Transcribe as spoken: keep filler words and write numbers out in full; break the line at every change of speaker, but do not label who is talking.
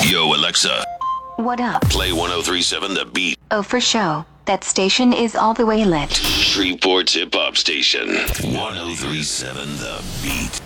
Yo, Alexa,
What up?
play one oh three point seven The Beat.
Oh, for show. That station is all the way lit.
Shreveport's hip hop station. one oh three point seven The Beat.